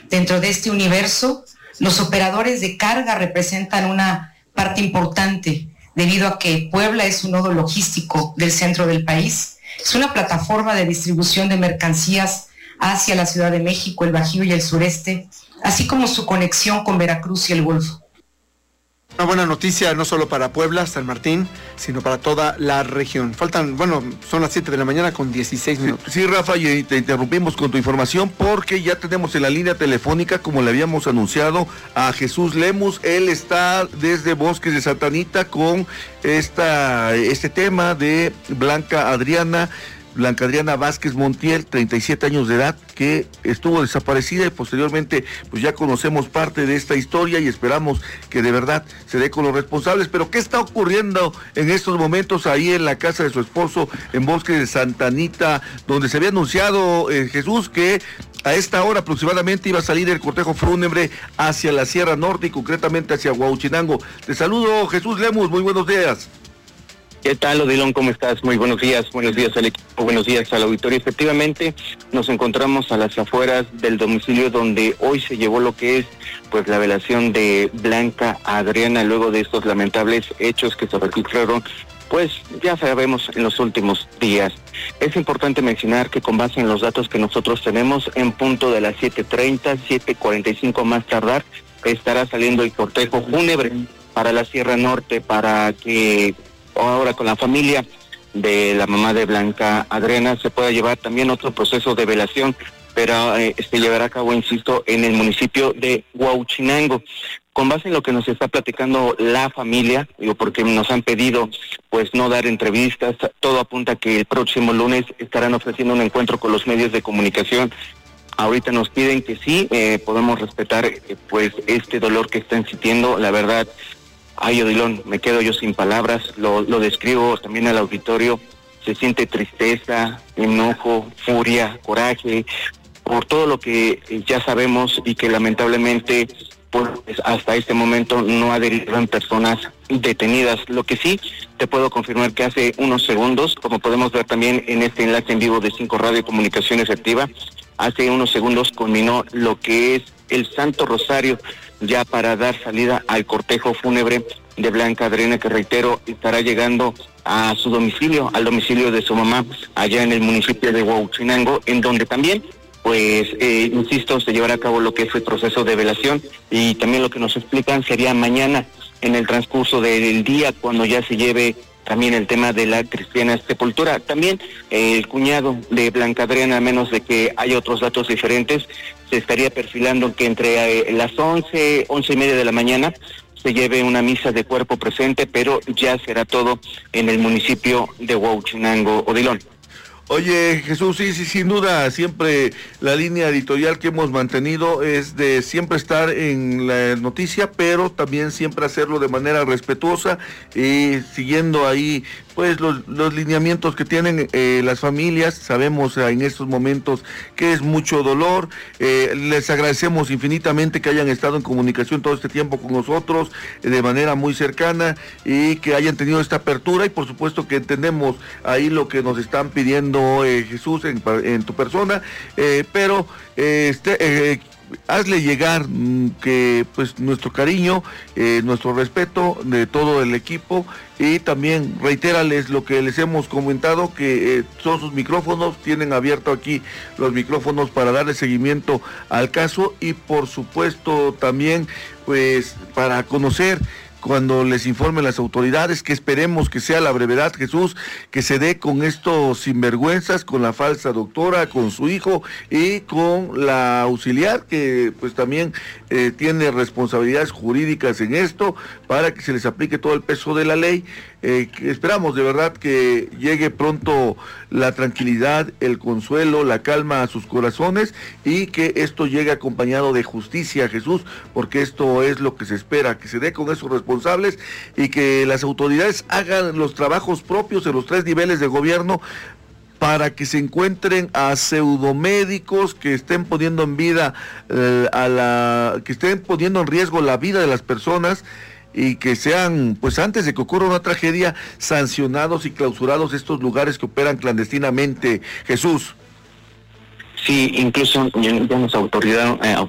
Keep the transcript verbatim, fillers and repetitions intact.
Dentro de este universo, los operadores de carga representan una parte importante, debido a que Puebla es un nodo logístico del centro del país. Es una plataforma de distribución de mercancías hacia la Ciudad de México, el Bajío y el sureste, así como su conexión con Veracruz y el Golfo. Una buena noticia no solo para Puebla, San Martín, sino para toda la región. Faltan, bueno, son las siete de la mañana con dieciséis minutos. Sí, Rafa, y te interrumpimos con tu información porque ya tenemos en la línea telefónica, como le habíamos anunciado, a Jesús Lemus. Él está desde Bosques de Santa Anita con esta, este tema de Blanca Adriana. Blanca Adriana Vázquez Montiel, treinta y siete años de edad, que estuvo desaparecida y posteriormente pues ya conocemos parte de esta historia y esperamos que de verdad se dé con los responsables. Pero ¿qué está ocurriendo en estos momentos ahí en la casa de su esposo en Bosques de Santa Anita, donde se había anunciado eh, Jesús que a esta hora aproximadamente iba a salir el cortejo fúnebre hacia la Sierra Norte y concretamente hacia Huauchinango? Te saludo, Jesús Lemus, muy buenos días. ¿Qué tal, Odilon? ¿Cómo estás? Muy buenos días, buenos días al equipo, buenos días al auditorio. Efectivamente, nos encontramos a las afueras del domicilio donde hoy se llevó lo que es pues la velación de Blanca Adriana, luego de estos lamentables hechos que se registraron, pues ya sabemos en los últimos días. Es importante mencionar que con base en los datos que nosotros tenemos, en punto de las siete treinta, siete cuarenta y cinco más tardar, estará saliendo el cortejo fúnebre para la Sierra Norte, para que ahora con la familia de la mamá de Blanca Adriana se pueda llevar también otro proceso de velación, pero eh, se llevará a cabo, insisto, en el municipio de Huauchinango. Con base en lo que nos está platicando la familia, digo, porque nos han pedido pues no dar entrevistas, todo apunta que el próximo lunes estarán ofreciendo un encuentro con los medios de comunicación. Ahorita nos piden que sí, eh, podemos respetar eh, pues este dolor que están sintiendo. La verdad, ay, Odilon, me quedo yo sin palabras, lo, lo describo también al auditorio, se siente tristeza, enojo, furia, coraje, por todo lo que ya sabemos y que lamentablemente pues, hasta este momento no ha derivado en personas detenidas. Lo que sí te puedo confirmar que hace unos segundos, como podemos ver también en este enlace en vivo de Cinco Radio Comunicación Efectiva, hace unos segundos culminó lo que es el Santo Rosario, ya para dar salida al cortejo fúnebre de Blanca Adriana, que reitero, estará llegando a su domicilio, al domicilio de su mamá, allá en el municipio de Huauchinango, en donde también, pues, eh, insisto, se llevará a cabo lo que es el proceso de velación, y también lo que nos explican sería mañana, en el transcurso del día, cuando ya se lleve también el tema de la cristiana sepultura. También eh, el cuñado de Blanca Adriana, a menos de que haya otros datos diferentes, se estaría perfilando que entre eh, las once, once y media de la mañana se lleve una misa de cuerpo presente, pero ya será todo en el municipio de Huauchinango, Odilon. Oye, Jesús, sí, sí, sin duda, siempre la línea editorial que hemos mantenido es de siempre estar en la noticia, pero también siempre hacerlo de manera respetuosa y siguiendo ahí pues los, los lineamientos que tienen eh, las familias. Sabemos eh, en estos momentos que es mucho dolor. Eh, les agradecemos infinitamente que hayan estado en comunicación todo este tiempo con nosotros eh, de manera muy cercana y que hayan tenido esta apertura, y por supuesto que entendemos ahí lo que nos están pidiendo eh, Jesús en, en tu persona, eh, pero eh, este, eh, hazle llegar mm, que pues nuestro cariño, eh, nuestro respeto de todo el equipo, y también reitérales lo que les hemos comentado, que eh, son sus micrófonos, tienen abierto aquí los micrófonos para darle seguimiento al caso, y por supuesto también pues para conocer cuando les informen las autoridades, que esperemos que sea la brevedad, Jesús, que se dé con estos sinvergüenzas, con la falsa doctora, con su hijo y con la auxiliar, que pues también eh, tiene responsabilidades jurídicas en esto, para que se les aplique todo el peso de la ley. Eh, que esperamos de verdad que llegue pronto la tranquilidad, el consuelo, la calma a sus corazones, y que esto llegue acompañado de justicia, Jesús, porque esto es lo que se espera, que se dé con esos responsables y que las autoridades hagan los trabajos propios en los tres niveles de gobierno para que se encuentren a pseudomédicos que estén poniendo en vida eh, a la, que estén poniendo en riesgo la vida de las personas, y que sean, pues antes de que ocurra una tragedia, sancionados y clausurados estos lugares que operan clandestinamente, Jesús. Sí, incluso ya, ya nos autorizaron, eh,